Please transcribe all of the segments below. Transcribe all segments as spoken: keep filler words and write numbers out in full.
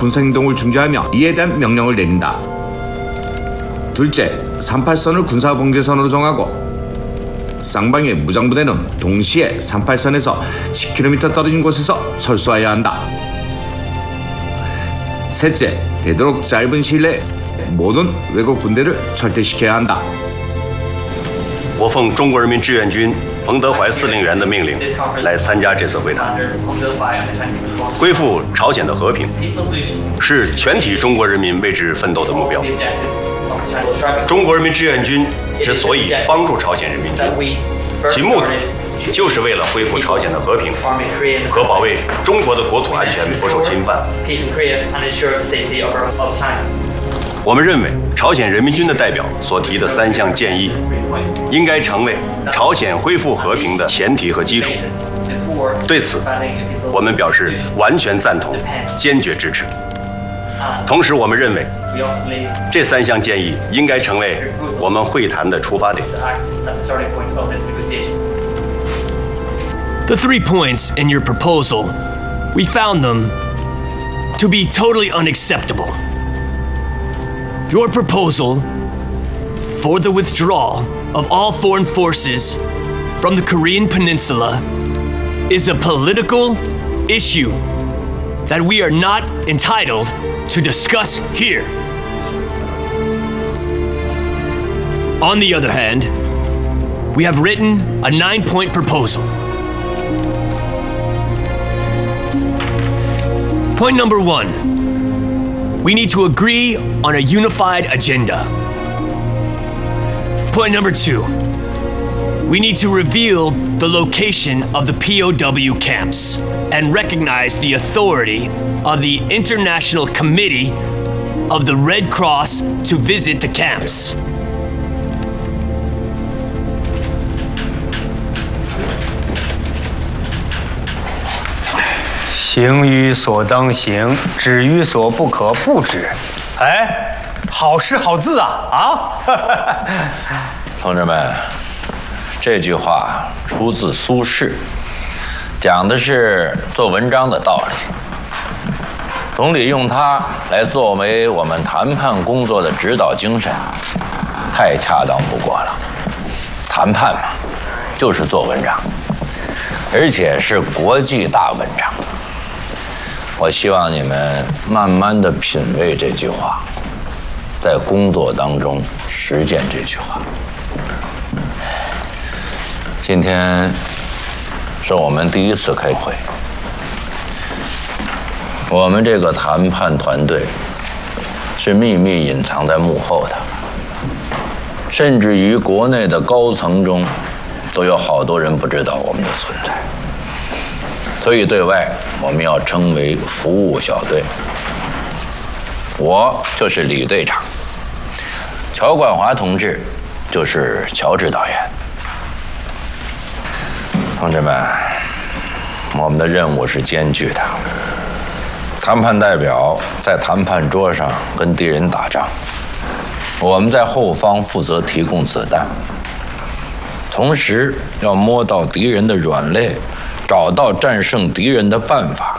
군사행동을 중지하며 이에 대한 명령을 내린다. 둘째, 삼팔선을 군사분계선으로 정하고 쌍방의 무장부대는 동시에 삼팔선에서 십 킬로미터 떨어진 곳에서 철수해야 한다. 셋째, 되도록 짧은 시일 내에 모든 외국 군대를 철퇴시켜야 한다. 我奉中国人民志愿军彭德怀司令员的命令来参加这次会谈。恢复朝鲜的和平是全体中国人民为之奋斗的目标。中国人民志愿军之所以帮助朝鲜人民军，其目的就是为了恢复朝鲜的和平和保卫中国的国土安全不受侵犯。我们认为，朝鲜人民军的代表所提的三项建议，应该成为朝鲜恢复和平的前提和基础。对此，我们表示完全赞同，坚决支持。同时，我们认为，这三项建议应该成为我们会谈的出发点。 The three points in your proposal, we found them to be totally unacceptable. Your proposal for the withdrawal of all foreign forces from the Korean Peninsula is a political issue that we are not entitled to discuss here. On the other hand, we have written a nine-point proposal. Point number one. We need to agree on a unified agenda. Point number two, we need to reveal the location of the P O W camps and recognize the authority of the International Committee of the Red Cross to visit the camps. 行于所当行，止于所不可不止。哎，好诗好字啊！啊， 同志们，这句话出自苏轼，讲的是做文章的道理。总理用它来作为我们谈判工作的指导精神，太恰当不过了。谈判嘛，就是做文章，而且是国际大文章。 我希望你们慢慢的品味这句话，在工作当中实践这句话。今天是我们第一次开会，我们这个谈判团队是秘密隐藏在幕后的，甚至于国内的高层中都有好多人不知道我们的存在。 所以，对外我们要称为服务小队。我就是李队长，乔冠华同志就是乔指导员。同志们，我们的任务是艰巨的。谈判代表在谈判桌上跟敌人打仗，我们在后方负责提供子弹，同时要摸到敌人的软肋。 找到战胜敌人的办法，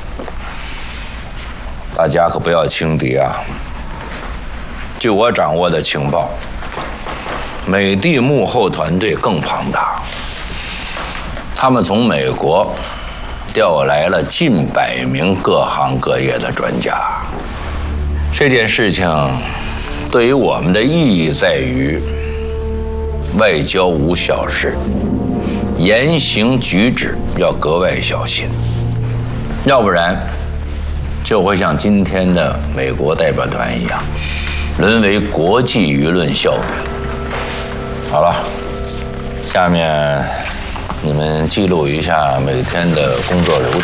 大家可不要轻敌啊！据我掌握的情报，美帝幕后团队更庞大，他们从美国调来了近百名各行各业的专家。这件事情对于我们的意义在于，外交无小事。 言行举止要格外小心，要不然就会像今天的美国代表团一样，沦为国际舆论笑柄。好了，下面你们记录一下每天的工作流程。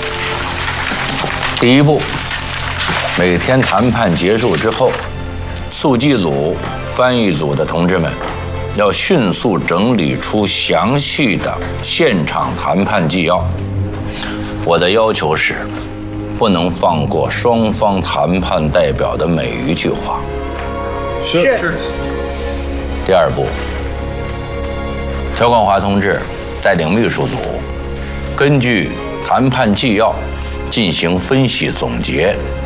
第一步，每天谈判结束之后，速记组、翻译组的同志们。 要迅速整理出详细的现场谈判纪要。我的要求是，不能放过双方谈判代表的每一句话。 是。是。 第二步，乔冠华同志带领秘书组，根据谈判纪要进行分析总结，